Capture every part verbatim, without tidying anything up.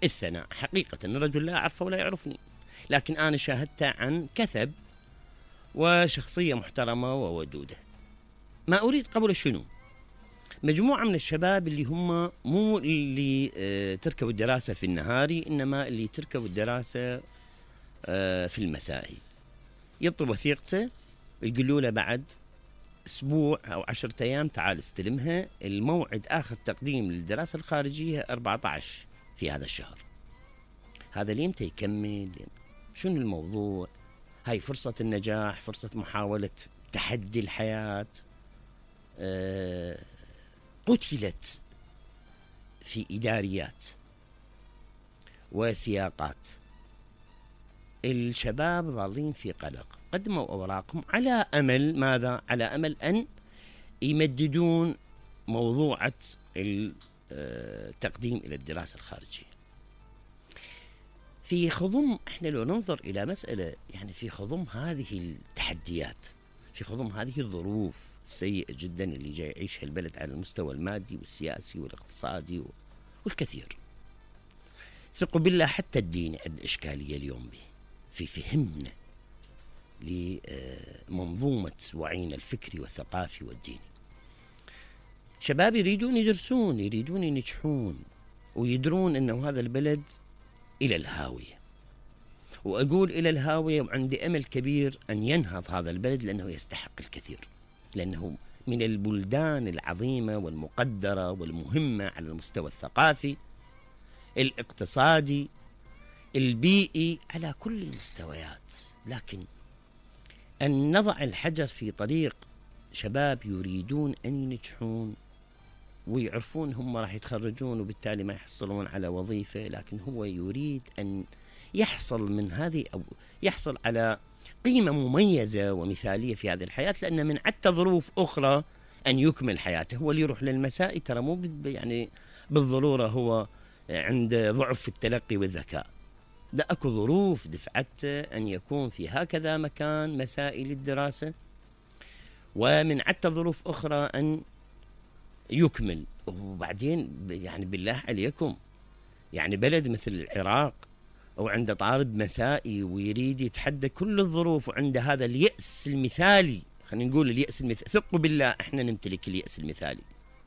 الثناء. حقيقة الرجل لا أعرفه ولا يعرفني، لكن أنا شاهدته عن كثب وشخصية محترمة وودودة. ما أريد قبل شنو؟ مجموعة من الشباب اللي هم مو اللي آه تركبوا الدراسة في النهاري، إنما اللي تركبوا الدراسة آه في المسائي. يطلب وثيقته ويقولوا له بعد أسبوع أو عشرة أيام تعال استلمها، الموعد آخر تقديم للدراسة الخارجية أربعة عشر في هذا الشهر. هذا ليمتى يكمل؟ شنو الموضوع؟ هاي فرصة النجاح، فرصة محاولة تحدي الحياة. آه قتلت في إداريات وسياقات. الشباب ظالين في قلق، قدموا أوراقهم على أمل ماذا؟ على أمل أن يمددون موضوعة التقديم إلى الدراسة الخارجية. في خضم احنا لو ننظر إلى مسألة، يعني في خضم هذه التحديات، في خضم هذه الظروف السيئة جدا اللي جاي يعيشها البلد على المستوى المادي والسياسي والاقتصادي والكثير، ثقوا بالله حتى الدين عند إشكالية اليوم به في فهمنا لمنظومة وعينا الفكري والثقافي والديني. شباب يريدون يدرسون، يريدون ينجحون، ويدرون أنه هذا البلد إلى الهاوية، وأقول إلى الهاوية وعندي أمل كبير أن ينهض هذا البلد، لأنه يستحق الكثير، لأنه من البلدان العظيمة والمقدرة والمهمة على المستوى الثقافي، الاقتصادي، البيئي، على كل المستويات. لكن أن نضع الحجر في طريق شباب يريدون أن ينجحون ويعرفون هم راح يتخرجون وبالتالي ما يحصلون على وظيفة، لكن هو يريد أن يحصل من هذه أو يحصل على قيمة مميزة ومثالية في هذه الحياة، لأن من عدة ظروف أخرى أن يكمل حياته. هو اللي يروح للمسائي ترى مو يعني بالضرورة هو عند ضعف في التلقي والذكاء، ده أكو ظروف دفعته أن يكون في هكذا مكان مسائي للدراسة، ومن عدة ظروف أخرى أن يكمل. وبعدين يعني بالله عليكم، يعني بلد مثل العراق أو عنده طالب مسائي ويريد يتحدى كل الظروف وعنده هذا اليأس المثالي، خلينا نقول اليأس المثالي، ثقوا بالله احنا نمتلك اليأس المثالي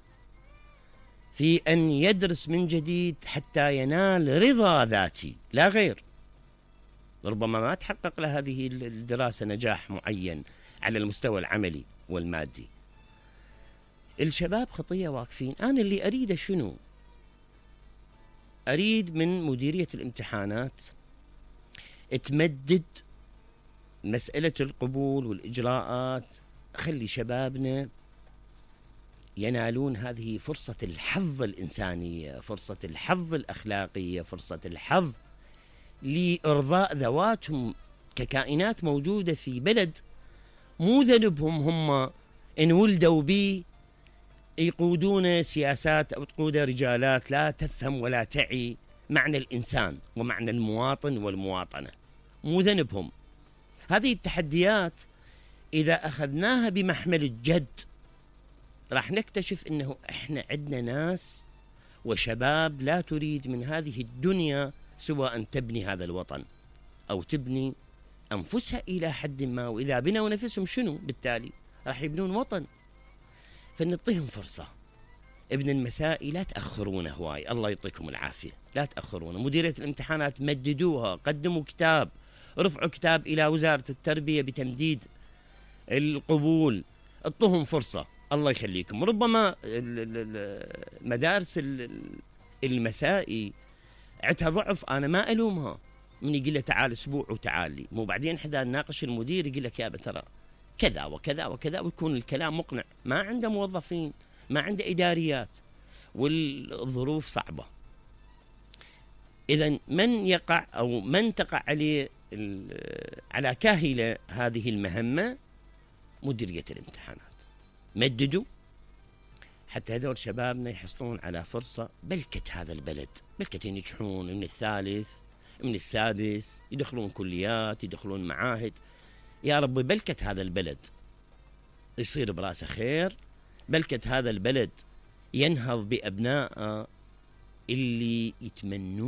في أن يدرس من جديد حتى ينال رضا ذاتي لا غير. ربما ما تحقق له هذه الدراسة نجاح معين على المستوى العملي والمادي. الشباب خطية واقفين. أنا اللي أريده شنو؟ أريد من مديرية الامتحانات تمدد مسألة القبول والإجراءات، خلي شبابنا ينالون هذه فرصة الحظ الإنسانية، فرصة الحظ الأخلاقية، فرصة الحظ لإرضاء ذواتهم ككائنات موجودة في بلد مو ذنبهم هم إن ولدوا به يقودون سياسات أو تقود رجالات لا تفهم ولا تعي معنى الإنسان ومعنى المواطن والمواطنة، مو ذنبهم. هذه التحديات إذا أخذناها بمحمل الجد راح نكتشف أنه إحنا عندنا ناس وشباب لا تريد من هذه الدنيا سوى أن تبني هذا الوطن أو تبني أنفسها إلى حد ما، وإذا بنوا نفسهم شنو بالتالي راح يبنون وطن. فنعطيهم فرصة. ابن المسائي لا تأخرونه هواي، الله يعطيكم العافية، لا تأخرونه. مديرية الامتحانات مددوها، قدموا كتاب، رفعوا كتاب إلى وزارة التربية بتمديد القبول، اعطوهم فرصة، الله يخليكم. ربما مدارس المسائي عندها ضعف، أنا ما ألومها، من يقول له تعال أسبوع وتعال لي، مو بعدين حدا ناقش المدير يقول لك يا ترى كذا وكذا وكذا، ويكون الكلام مقنع. ما عنده موظفين، ما عنده إداريات، والظروف صعبة. إذن من يقع أو من تقع عليه على كاهلة هذه المهمة مديرية الامتحانات. مددوا حتى هذول شبابنا يحصلون على فرصة بلكة هذا البلد، بلكة ينجحون من الثالث من السادس، يدخلون كليات، يدخلون معاهد. يا رب بلكة هذا البلد يصير براسه خير، بلكة هذا البلد ينهض بأبناء اللي يتمنون